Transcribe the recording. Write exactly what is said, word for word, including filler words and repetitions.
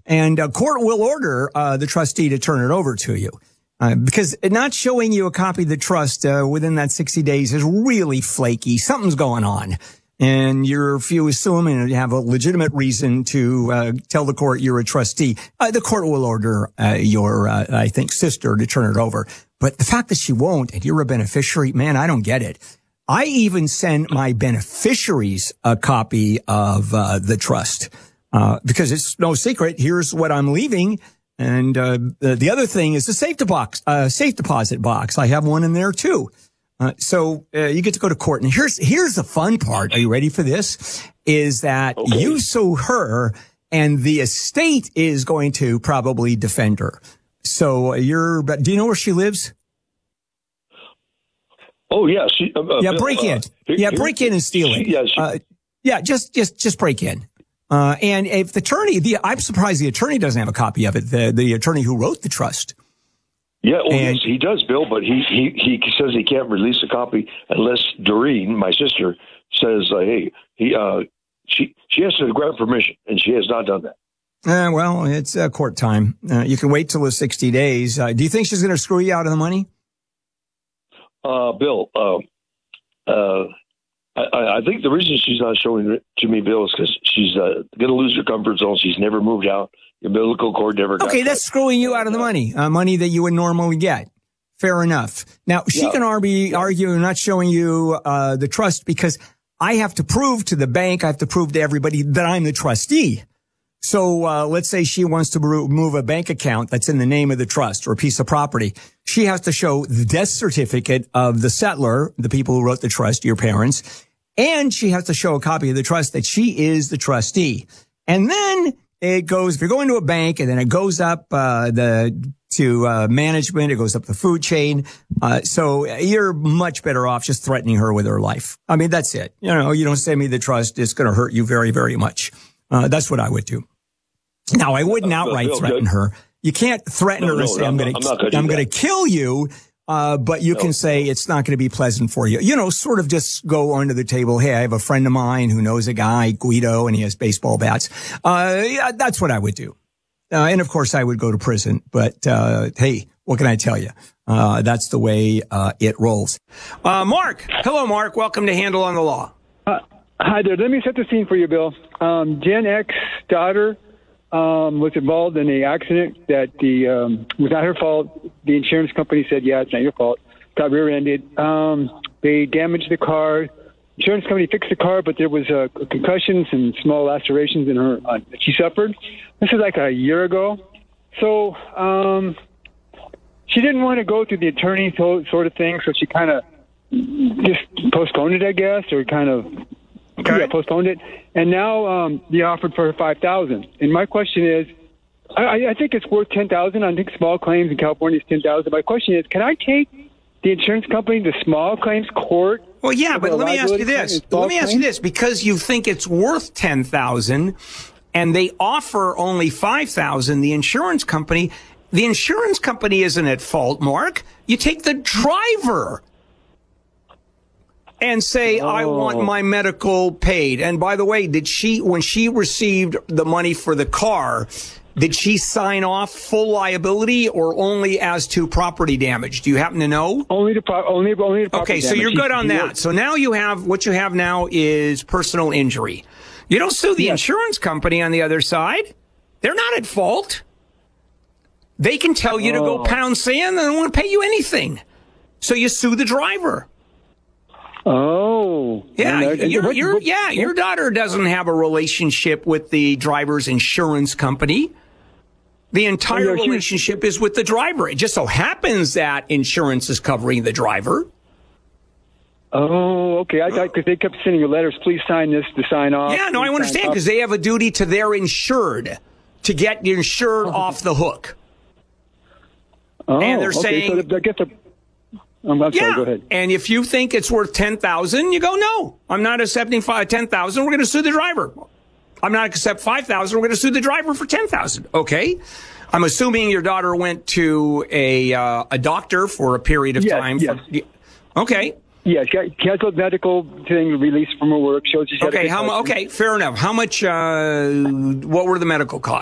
And uh, court will order uh, the trustee to turn it over to you. Uh, because not showing you a copy of the trust uh, within that sixty days is really flaky. Something's going on. And you're, if you assume and you have a legitimate reason to uh, tell the court you're a trustee, uh, the court will order uh, your, uh, I think, sister to turn it over. But the fact that she won't and you're a beneficiary, man, I don't get it. I even send my beneficiaries a copy of uh, the trust uh, because it's no secret. Here's what I'm leaving. And uh, the, the other thing is the safe, box, uh, safe deposit box. I have one in there, too. Uh, so uh, you get to go to court. And here's here's the fun part. Are you ready for this? Is that okay. You sue her and the estate is going to probably defend her. So you're, but do you know where she lives? Oh, yeah. She, uh, yeah, break in. Uh, yeah, break in and steal it. She, yeah, she, uh, yeah, just, just, just break in. Uh, and if the attorney, the, I'm surprised the attorney doesn't have a copy of it, the, the attorney who wrote the trust. Yeah, well, and, yes, he does, Bill, but he, he, he says he can't release a copy unless Doreen, my sister, says, uh, hey, he, uh, she, she has to grant permission, and she has not done that. Uh, well, it's uh, court time. Uh, you can wait till the sixty days. Uh, do you think she's going to screw you out of the money? Uh, Bill, uh, uh, I, I think the reason she's not showing it to me, Bill, is because she's uh, going to lose her comfort zone. She's never moved out. The umbilical cord never got Okay, that's screwing you out of the money, uh, money that you would normally get. Fair enough. Now, she yeah. can argue, argue not showing you uh, the trust because I have to prove to the bank, I have to prove to everybody that I'm the trustee. So uh, let's say she wants to move a bank account that's in the name of the trust or a piece of property. She has to show the death certificate of the settler, the people who wrote the trust, your parents, and she has to show a copy of the trust that she is the trustee. And then it goes, if you're going to a bank and then it goes up uh, the to uh, management, it goes up the food chain. Uh, so you're much better off just threatening her with her life. I mean, that's it. You know, you don't send me the trust, it's going to hurt you very, very much. Uh, that's what I would do. Now, I wouldn't outright threaten her. You can't threaten her and say, I'm going to, I'm going to kill you. Uh, but you can say it's not going to be pleasant for you. You know, sort of just go under the table. Hey, I have a friend of mine who knows a guy, Guido, and he has baseball bats. Uh, yeah, that's what I would do. Uh, and of course I would go to prison, but, uh, hey, what can I tell you? Uh, that's the way, uh, it rolls. Uh, Mark. Hello, Mark. Welcome to Handle on the Law. Uh, hi there. Let me set the scene for you, Bill. Um, Gen X's daughter, um, was involved in an accident that the, um, was not her fault. The insurance company said, yeah, it's not your fault. Got rear-ended. Um, they damaged the car. Insurance company fixed the car, but there was uh, concussions and small lacerations in her uh, that she suffered. This is like a year ago. So um, she didn't want to go through the attorney sort of thing, so she kind of just postponed it, I guess, or kind of okay. yeah, postponed it. And now um, they offered for her five thousand dollars. And my question is, I, I think it's worth ten thousand dollars. I think small claims in California is ten thousand dollars. My question is, can I take the insurance company to small claims court? Well, yeah, but let me ask you this. Let me ask you this. Because you think it's worth ten thousand dollars and they offer only five thousand dollars, the insurance company, the insurance company isn't at fault, Mark. You take the driver and say, oh. I want my medical paid. And by the way, did she, when she received the money for the car, did she sign off full liability or only as to property damage? Do you happen to know? Only the pro- only only the property Okay, so damage. you're good on she, that. So now you have what you have now is personal injury. You don't sue the yes. insurance company on the other side. They're not at fault. They can tell you oh. to go pound sand and they don't want to pay you anything. So you sue the driver. Oh, yeah, uh, your, what, your, what, yeah, what? your daughter doesn't have a relationship with the driver's insurance company. The entire oh, yeah, relationship is with the driver. It just so happens that insurance is covering the driver. Oh, okay. I thought because they kept sending you letters, please sign this to sign off. Yeah, no, I understand because they have a duty to their insured to get the insured oh. off the hook. Oh, and they're okay. saying, so I guess the. I'm, I'm yeah, sorry, go ahead. And if you think it's worth ten thousand dollars, you go, no, I'm not accepting ten thousand dollars. We're going to sue the driver. I'm not accept five thousand dollars. We're going to sue the driver for ten thousand dollars. Okay. I'm assuming your daughter went to a uh, a doctor for a period of yes, time. Yes. For, okay. Yeah, she got, she has a medical thing released from her work. Shows she's okay. How? Okay. Fair enough. How much? Uh, what were the medical costs?